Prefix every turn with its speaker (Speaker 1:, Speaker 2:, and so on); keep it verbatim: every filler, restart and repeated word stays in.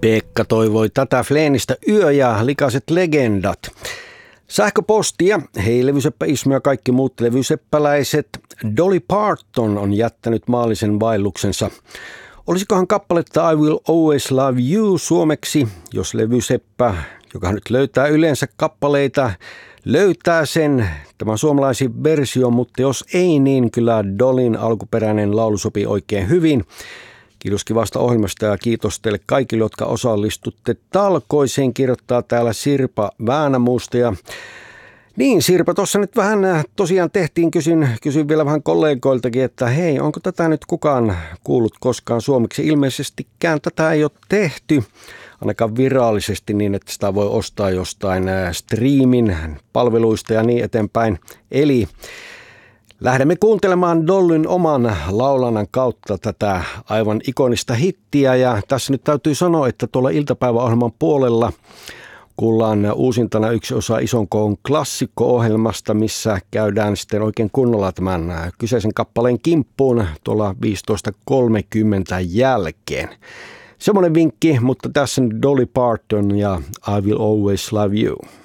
Speaker 1: Pekka toivoi tätä Fleenistä Yö ja likaiset legendat. Sähköpostia, hei levyseppä Ismo ja kaikki muut levyseppäläiset. Dolly Parton on jättänyt maallisen vaelluksensa. Olisikohan kappaletta I Will Always Love You suomeksi, jos levyseppä, joka nyt löytää yleensä kappaleita, löytää sen. Tämä on suomalaisin versio, mutta jos ei, niin kyllä Dollyn alkuperäinen laulu sopii oikein hyvin. Kiitos kivasta ohjelmasta ja kiitos teille kaikille, jotka osallistutte talkoiseen, kirjoittaa täällä Sirpa Väänämuusta. Ja niin Sirpa, tuossa nyt vähän tosiaan tehtiin, kysyn, kysyn vielä vähän kollegoiltakin, että hei, onko tätä nyt kukaan kuullut koskaan suomeksi? Ilmeisestikään tätä ei ole tehty, ainakaan virallisesti niin, että sitä voi ostaa jostain striimin palveluista ja niin eteenpäin. Eli lähdemme kuuntelemaan Dollyn oman laulanan kautta tätä aivan ikonista hittiä, ja tässä nyt täytyy sanoa, että tuolla iltapäiväohjelman puolella kuullaan uusintana yksi osa Ison Koon klassikko-ohjelmasta, missä käydään sitten oikein kunnolla tämän kyseisen kappaleen kimppuun tuolla viisitoista kolmekymmentä jälkeen. Semmoinen vinkki, mutta tässä on Dolly Parton ja I Will Always Love You.